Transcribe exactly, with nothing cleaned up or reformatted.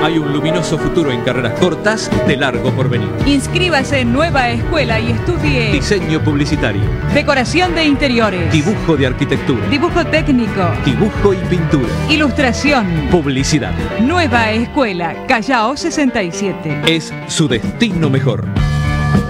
Hay un luminoso futuro en carreras cortas de largo porvenir. Inscríbase en Nueva Escuela y estudie Diseño publicitario, decoración de interiores, dibujo de arquitectura, dibujo técnico, dibujo y pintura, ilustración. publicidad. Nueva Escuela, Callao sesenta y siete. Es su destino mejor.